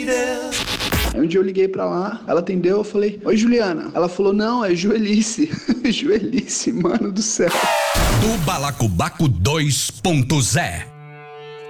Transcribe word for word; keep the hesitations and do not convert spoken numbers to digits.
Aí um dia eu liguei pra lá, ela atendeu, eu falei, oi Juliana. Ela falou, não, é Joelice. Joelice, mano do céu. Do Balacobaco dois ponto zero.